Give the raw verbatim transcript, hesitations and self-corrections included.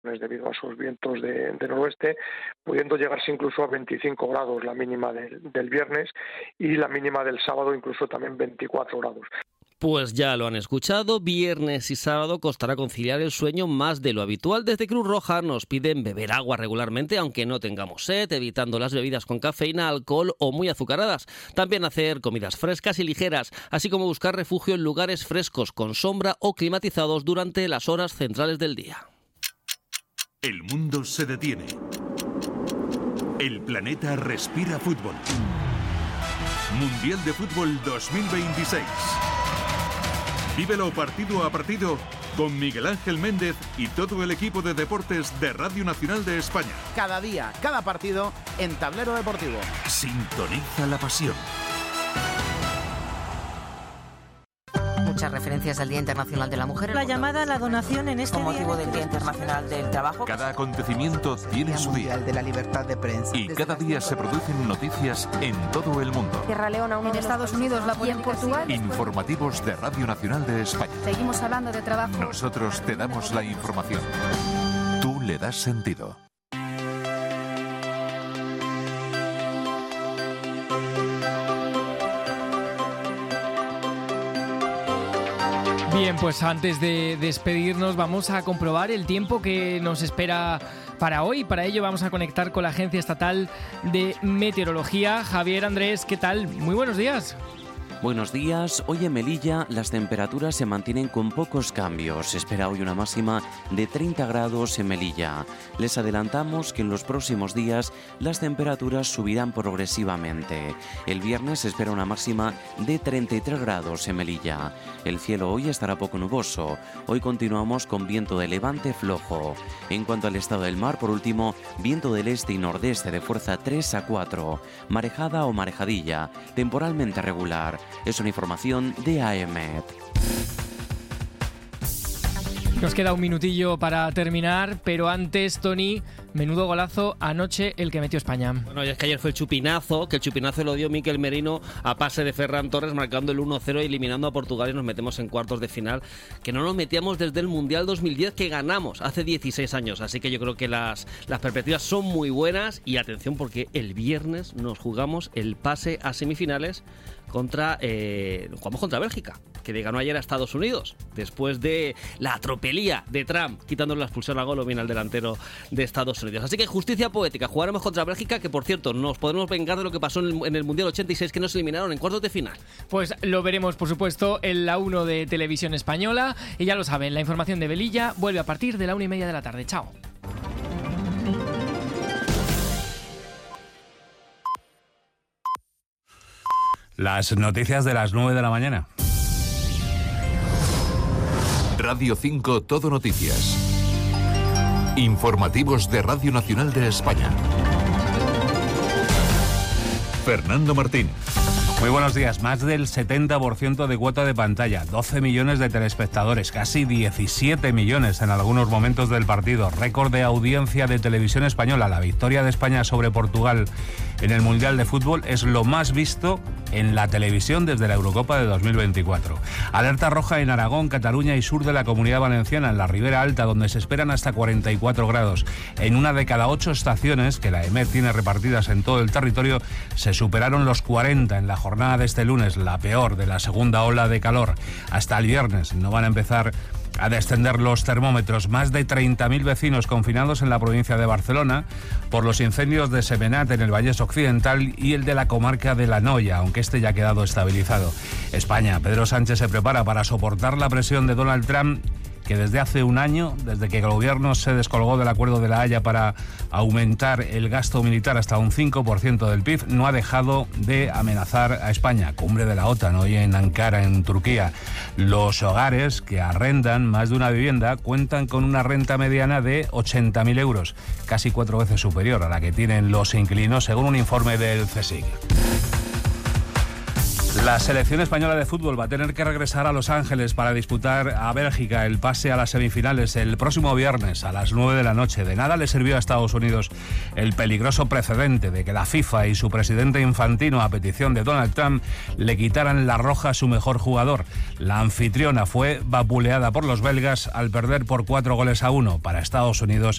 debido a esos vientos de, de noroeste, pudiendo llegarse incluso a veinticinco grados la mínima del, del viernes y la mínima del sábado incluso también veinticuatro grados. Pues ya lo han escuchado, viernes y sábado costará conciliar el sueño más de lo habitual. Desde Cruz Roja nos piden beber agua regularmente, aunque no tengamos sed, evitando las bebidas con cafeína, alcohol o muy azucaradas. También hacer comidas frescas y ligeras, así como buscar refugio en lugares frescos, con sombra o climatizados durante las horas centrales del día. El mundo se detiene. El planeta respira fútbol. Mundial de Fútbol dos mil veintiséis. Vívelo partido a partido con Miguel Ángel Méndez y todo el equipo de deportes de Radio Nacional de España. Cada día, cada partido en Tablero Deportivo. Sintoniza la pasión. Muchas referencias al Día Internacional de la Mujer. La llamada a la donación en este con motivo día del Día Internacional del Trabajo. Cada acontecimiento tiene su día. de la libertad de prensa. Y cada día se producen noticias en todo el mundo. Sierra Leona, uno en Estados Unidos, la y en Portugal. Informativos de Radio Nacional de España. Seguimos hablando de trabajo. Nosotros te damos la información. Tú le das sentido. Bien, pues antes de despedirnos vamos a comprobar el tiempo que nos espera para hoy. Para ello vamos a conectar con la Agencia Estatal de Meteorología. Javier Andrés, ¿qué tal? Muy buenos días. Buenos días. Hoy en Melilla las temperaturas se mantienen con pocos cambios. Se espera hoy una máxima de treinta grados en Melilla. Les adelantamos que en los próximos días las temperaturas subirán progresivamente. El viernes se espera una máxima de treinta y tres grados en Melilla. El cielo hoy estará poco nuboso. Hoy continuamos con viento de levante flojo. En cuanto al estado del mar, por último, viento del este y nordeste de fuerza tres a cuatro. Marejada o marejadilla, temporalmente regular. Es una información de A E M E T. Nos queda un minutillo para terminar, pero antes, Tony, menudo golazo anoche el que metió España. Bueno, y es que ayer fue el chupinazo, que el chupinazo lo dio Mikel Merino a pase de Ferran Torres, marcando el uno cero y eliminando a Portugal, y nos metemos en cuartos de final, que no nos metíamos desde el Mundial dos mil diez, que ganamos hace dieciséis años. Así que yo creo que las, las perspectivas son muy buenas, y atención porque el viernes nos jugamos el pase a semifinales contra eh, jugamos contra Bélgica, que le ganó ayer a Estados Unidos, después de la tropelía de Trump, quitándole la expulsión a Golovin al delantero de Estados Unidos. Así que justicia poética, jugaremos contra Bélgica, que por cierto, nos podemos vengar de lo que pasó en el, en el Mundial ochenta y seis, que nos eliminaron en cuartos de final. Pues lo veremos, por supuesto, en la uno de Televisión Española, y ya lo saben, la información de Velilla vuelve a partir de la una y media de la tarde. Chao. Las noticias de las nueve de la mañana. Radio cinco Todo Noticias. Informativos de Radio Nacional de España. Fernando Martín. Muy buenos días. Más del setenta por ciento de cuota de pantalla, doce millones de telespectadores, casi diecisiete millones en algunos momentos del partido. Récord de audiencia de Televisión Española. La victoria de España sobre Portugal en el Mundial de Fútbol es lo más visto en la televisión desde la Eurocopa de dos mil veinticuatro. Alerta roja en Aragón, Cataluña y sur de la Comunidad Valenciana, en la Ribera Alta, donde se esperan hasta cuarenta y cuatro grados. En una de cada ocho estaciones que la E M E T tiene repartidas en todo el territorio, se superaron los cuarenta en la jornada jornada de este lunes, la peor de la segunda ola de calor. Hasta el viernes no van a empezar a descender los termómetros. Más de treinta mil vecinos confinados en la provincia de Barcelona por los incendios de Semenat en el Vallès Occidental y el de la comarca de La Noya, aunque este ya ha quedado estabilizado. España, Pedro Sánchez se prepara para soportar la presión de Donald Trump, que desde hace un año, desde que el gobierno se descolgó del acuerdo de La Haya para aumentar el gasto militar hasta un cinco por ciento del P I B, no ha dejado de amenazar a España. Cumbre de la OTAN hoy en Ankara, en Turquía. Los hogares que arrendan más de una vivienda cuentan con una renta mediana de ochenta mil euros, casi cuatro veces superior a la que tienen los inquilinos, según un informe del C S I C. La selección española de fútbol va a tener que regresar a Los Ángeles para disputar a Bélgica el pase a las semifinales el próximo viernes a las nueve de la noche. De nada le sirvió a Estados Unidos el peligroso precedente de que la FIFA y su presidente Infantino, a petición de Donald Trump, le quitaran la roja a su mejor jugador. La anfitriona fue vapuleada por los belgas al perder por cuatro goles a uno. Para Estados Unidos